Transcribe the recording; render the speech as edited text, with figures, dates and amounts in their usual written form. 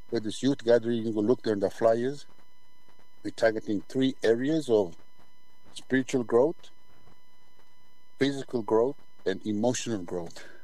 with this youth gathering. You can go look there in the flyers. We're targeting 3 areas of spiritual growth, physical growth, and emotional growth.